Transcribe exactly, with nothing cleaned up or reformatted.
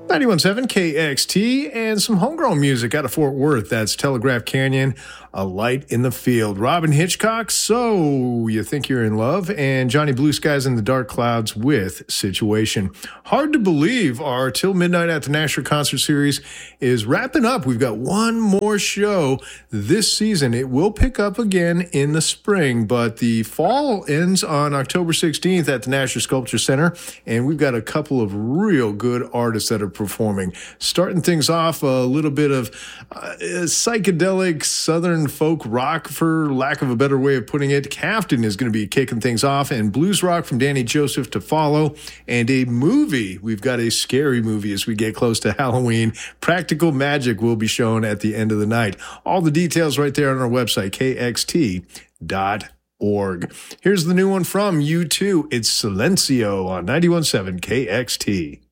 ninety-one point seven K X T and some homegrown music out of Fort Worth. That's Telegraph Canyon, A Light in the Field. Robin Hitchcock, So You Think You're in Love, and Johnny Blue Skies in the Dark Clouds with Situation. Hard to believe our Till Midnight at the Nashua concert series is wrapping up. We've got one more show this season. It will pick up again in the spring, but the fall ends on October sixteenth at the Nashua Sculpture Center, and we've got a couple of real good artists that are performing. Starting things off, a little bit of uh, psychedelic southern folk rock, for lack of a better way of putting it. Cafton is going to be kicking things off, and blues rock from Danny Joseph to follow, and a movie. We've got a scary movie as we get close to Halloween. Practical Magic will be shown at the end of the night. All the details right there on our website, K X T dot org. Here's the new one from U two. It's Silencio on ninety-one point seven K X T.